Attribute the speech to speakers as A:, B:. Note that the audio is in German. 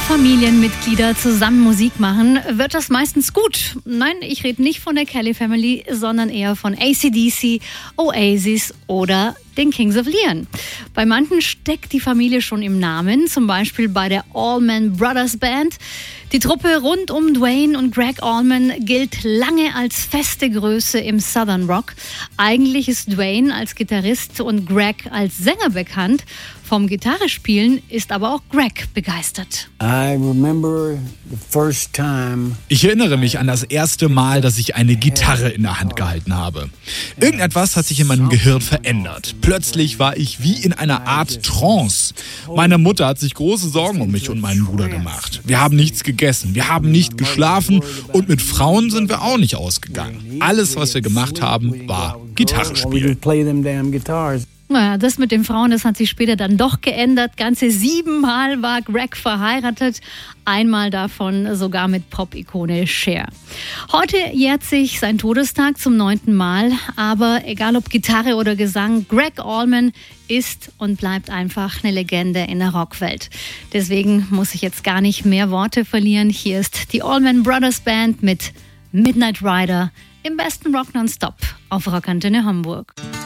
A: Familienmitglieder zusammen Musik machen, wird das meistens gut. Nein, ich rede nicht von der Kelly Family, sondern eher von AC/DC, Oasis oder den Kings of Leon. Bei manchen steckt die Familie schon im Namen, zum Beispiel bei der Allman Brothers Band. Die Truppe rund um Duane und Gregg Allman gilt lange als feste Größe im Southern Rock. Eigentlich ist Duane als Gitarrist und Gregg als Sänger bekannt. Vom Gitarrespielen ist aber auch Gregg begeistert.
B: Ich erinnere mich an das erste Mal, dass ich eine Gitarre in der Hand gehalten habe. Irgendetwas hat sich in meinem Gehirn verändert. Plötzlich war ich wie in einer Art Trance. Meine Mutter hat sich große Sorgen um mich und meinen Bruder gemacht. Wir haben nichts gegessen, wir haben nicht geschlafen und mit Frauen sind wir auch nicht ausgegangen. Alles, was wir gemacht haben, war Gitarre spielen.
A: Naja, das mit den Frauen, das hat sich später dann doch geändert. Ganze 7 Mal war Gregg verheiratet. Einmal davon sogar mit Pop-Ikone Cher. Heute jährt sich sein Todestag zum 9. Mal. Aber egal ob Gitarre oder Gesang, Gregg Allman ist und bleibt einfach eine Legende in der Rockwelt. Deswegen muss ich jetzt gar nicht mehr Worte verlieren. Hier ist die Allman Brothers Band mit Midnight Rider im besten Rock Nonstop auf Rockantenne Hamburg.